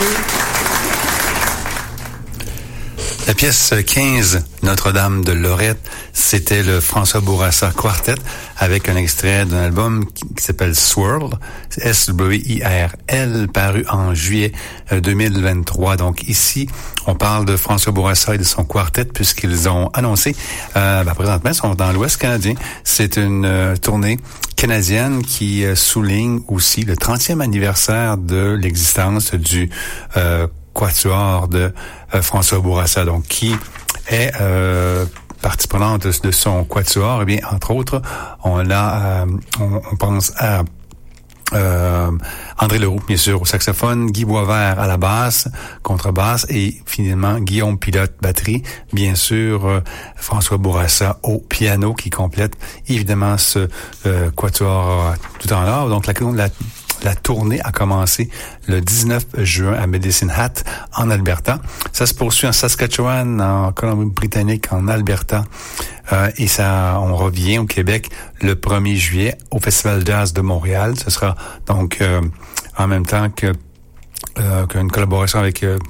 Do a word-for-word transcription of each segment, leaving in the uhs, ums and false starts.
La pièce quinze, Notre-Dame de Lorette, c'était le François Bourassa Quartet avec un extrait d'un album qui, qui s'appelle Swirl, S W I R L, paru en juillet deux mille vingt-trois. Donc ici, on parle de François Bourassa et de son quartet puisqu'ils ont annoncé, euh, ben, présentement, ils sont dans l'Ouest canadien. C'est une euh, tournée canadienne qui euh, souligne aussi le trentième anniversaire de l'existence du euh, quatuor de euh, François Bourassa, donc qui est euh, partie prenante de, de son quatuor. Eh bien, entre autres, on a, euh, on, on pense à Euh, André Leroux, bien sûr, au saxophone, Guy Boisvert à la basse, contrebasse, et finalement Guillaume Pilote, batterie, bien sûr, euh, François Bourassa au piano, qui complète évidemment ce euh, quatuor euh, tout en l'or. Donc la, la, la tournée a commencé le dix-neuf juin à Medicine Hat, en Alberta. Ça se poursuit en Saskatchewan, en Colombie-Britannique, en Alberta. Euh, et ça, on revient au Québec le premier juillet au Festival Jazz de Montréal. Ce sera donc euh, en même temps que euh, qu'une collaboration avec euh,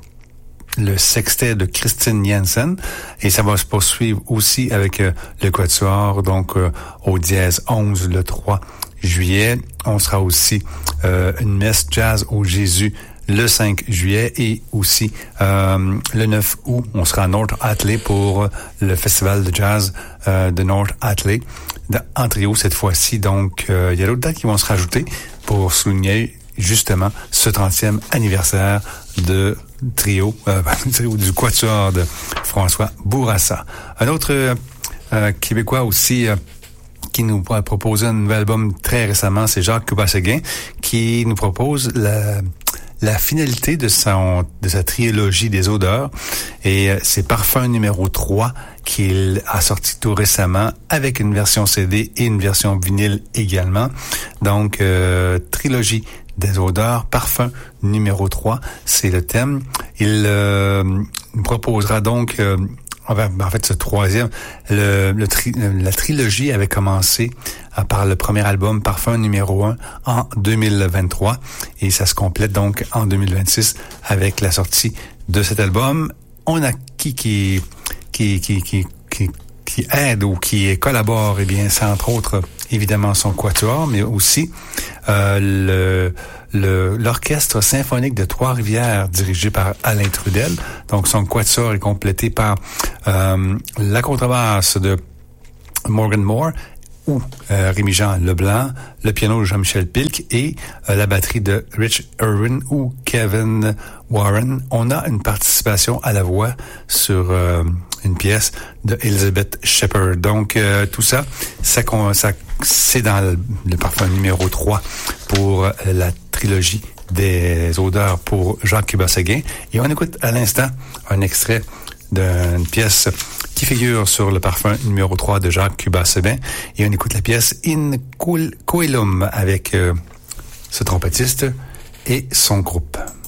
le sextet de Christine Jensen. Et ça va se poursuivre aussi avec euh, le quatuor, donc euh, au dièse onze le trois juillet. On sera aussi euh, une messe jazz au Jésus le cinq juillet et aussi euh, le neuf août, on sera à North Atlee pour le festival de jazz euh, de North Atlee en trio cette fois-ci. Donc, euh, il y a d'autres dates qui vont se rajouter pour souligner justement ce trentième anniversaire de trio, euh, trio du quatuor de François Bourassa. Un autre euh, Québécois aussi euh, qui nous a proposé un nouvel album très récemment, c'est Jacques Cuba-Seguin, qui nous propose la la finalité de son de sa trilogie des odeurs, et euh, c'est Parfum numéro trois qu'il a sorti tout récemment avec une version C D et une version vinyle également. Donc euh, trilogie des odeurs, Parfum numéro trois, c'est le thème. Il euh, nous proposera donc euh, en fait, ce troisième, le, le tri, la trilogie avait commencé euh, par le premier album Parfum numéro un en deux mille vingt-trois, et ça se complète donc en deux mille vingt-six avec la sortie de cet album. On a qui qui qui qui qui qui, qui aide ou qui collabore, eh bien, c'est entre autres évidemment son quatuor, mais aussi euh, le Le, l'orchestre symphonique de Trois-Rivières dirigé par Alain Trudel. Donc, son quatuor est complété par euh, la contrebasse de Morgan Moore ou euh, Rémi-Jean Leblanc, le piano de Jean-Michel Pilk et euh, la batterie de Rich Irwin ou Kevin Warren. On a une participation à la voix sur euh, une pièce de Elizabeth Shepherd. Donc, euh, tout ça, ça, ça c'est dans le, le parfum numéro trois pour euh, la trilogie des odeurs pour Jacques Cuba-Seguin. Et on écoute à l'instant un extrait d'une pièce qui figure sur le parfum numéro trois de Jacques Cuba-Seguin. Et on écoute la pièce In Coelum avec euh, ce trompettiste et son groupe.